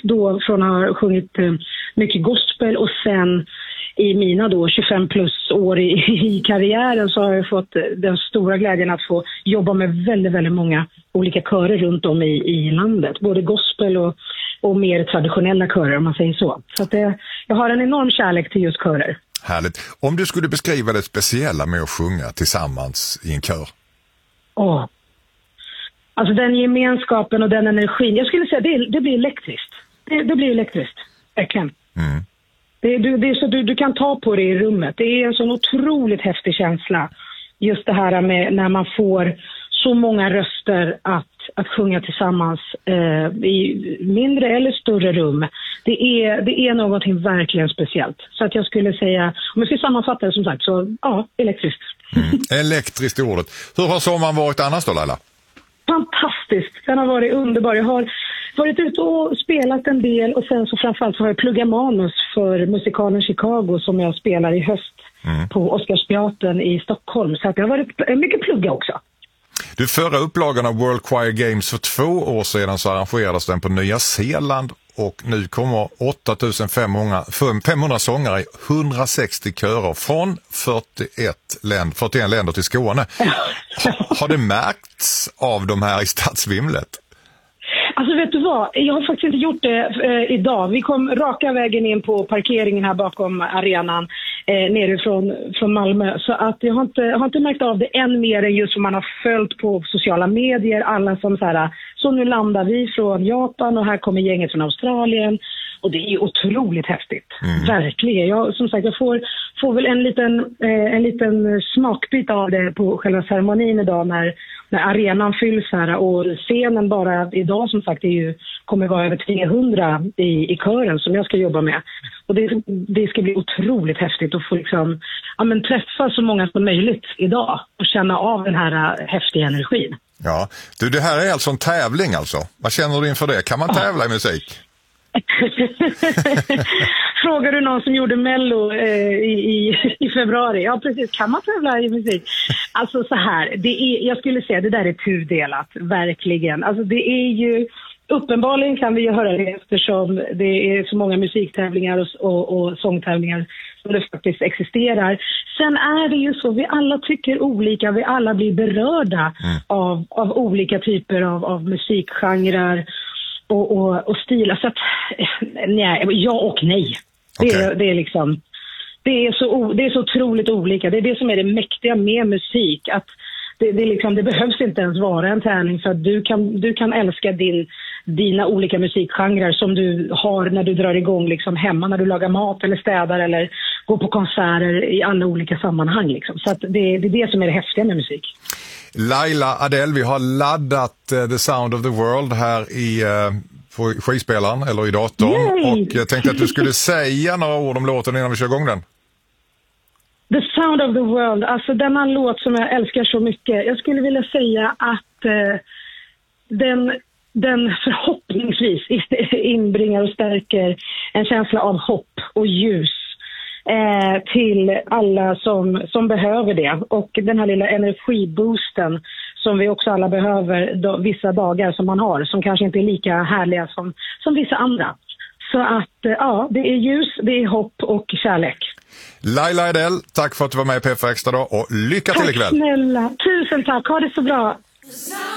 då från att ha sjungit mycket gospel och sen i mina då 25 plus år i karriären så har jag fått den stora glädjen att få jobba med väldigt, väldigt många olika körer runt om i landet. Både gospel och mer traditionella körer om man säger så. Så att jag har en enorm kärlek till just körer. Härligt. Om du skulle beskriva det speciella med att sjunga tillsammans i en kör? Alltså den gemenskapen och den energin. Jag skulle säga det blir elektriskt. Det blir elektriskt. Verkligen. Mm. Det är så du kan ta på det i rummet. Det är en sån otroligt häftig känsla. Just det här med när man får så många röster att sjunga tillsammans i mindre eller större rum. Det är någonting verkligen speciellt. Så att jag skulle säga, om jag ska sammanfatta det som sagt, så ja, elektriskt. Elektriskt i ordet. Hur har sommaren varit annars då, Laila? Fantastiskt. Den har varit underbar. Jag har varit ute och spelat en del och sen så framförallt så har jag pluggat manus för musikalen Chicago som jag spelar i höst på Oscarsteatern i Stockholm. Så att det har varit mycket plugga också. Du, förra upplagan av World Choir Games för 2 år sedan så arrangerades den på Nya Zeeland och nu kommer 8500 sångare i 160 körer från 41 länder till Skåne. Har det märkts av de här i stadsvimlet? Alltså vet du vad, jag har faktiskt inte gjort det idag. Vi kom raka vägen in på parkeringen här bakom arenan nerifrån från Malmö. Så att jag har inte märkt av det än mer än just som man har följt på sociala medier. Alla som så nu landar vi från Japan och här kommer gänget från Australien. Och det är ju otroligt häftigt. Verkligen. Jag får väl en liten smakbit av det på själva ceremonin idag när arenan fylls här. Och scenen bara idag som sagt kommer vara över 300 i kören som jag ska jobba med. Och det ska bli otroligt häftigt att få träffa så många som möjligt idag och känna av den här häftiga energin. Ja, du, det här är alltså en tävling alltså. Vad känner du inför det? Kan man tävla i musik? Frågar du någon som gjorde Mello i februari? Ja, precis. Kan man tävla i musik? Alltså så här, jag skulle säga det där är tudelat, verkligen. Alltså det är ju, uppenbarligen kan vi ju höra det eftersom det är så många musiktävlingar och sångtävlingar som det faktiskt existerar. Sen är det ju så, vi alla tycker olika, vi alla blir berörda av olika typer av musikgenrer och stilar. Så att, nej, ja och nej. Okay. Det är liksom, det är så otroligt olika. Det är det som är det mäktiga med musik. Att det behövs inte ens vara en tävling för att du kan älska dina olika musikgenrer som du har när du drar igång liksom hemma, när du lagar mat eller städar eller går på konserter i alla olika sammanhang. Liksom. Så att det är det som är det häftiga med musik. Laila Adele, vi har laddat The Sound of the World här på skivspelaren eller i datorn. Yay! Och jag tänkte att du skulle säga några ord om låten innan vi kör igång den. The Sound of the World, alltså denna låt som jag älskar så mycket. Jag skulle vilja säga att den förhoppningsvis inbringar och stärker en känsla av hopp och ljus till alla som behöver det. Och den här lilla energiboosten som vi också alla behöver vissa dagar som man har, som kanske inte är lika härliga som vissa andra. Så att ja, det är ljus, det är hopp och kärlek. Laila Adele, tack för att du var med i PF Extra då och lycka till ikväll. Tack snälla, tusen tack, ha det så bra.